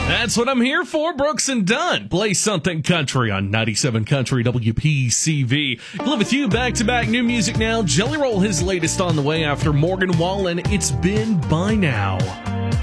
That's what I'm here for, Brooks and Dunn. Play something country on 97 Country WPCV. Live with you back-to-back new music now. Jelly Roll, his latest on the way after Morgan Wallen. It's been by now.